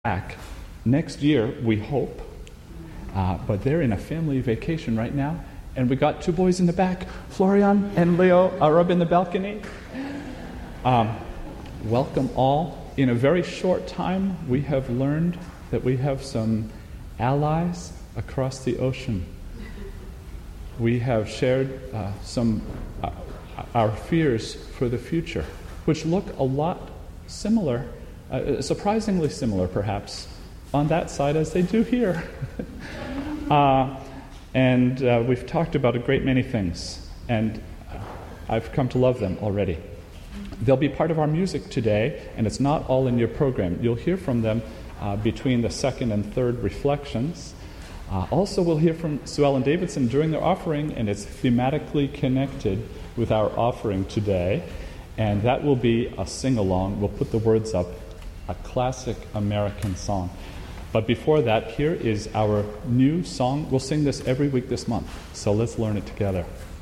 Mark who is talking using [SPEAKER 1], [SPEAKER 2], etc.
[SPEAKER 1] back next year, we hope. But they're in a family vacation right now, and we got two boys in the back. Florian and Leo are up in the balcony. Welcome all. In a very short time, we have learned that we have some allies across the ocean. We have shared our fears for the future, which look a lot similar, surprisingly similar perhaps, on that side as they do here. And we've talked about a great many things, and I've come to love them already. They'll be part of our music today, and it's not all in your program. You'll hear from them between the second and third reflections. Also, we'll hear from Sue Ellen Davidson during their offering, and it's thematically connected with our offering today. And that will be a sing-along. We'll put the words up, a classic American song. But before that, here is our new song. We'll sing this every week this month, so let's learn it together.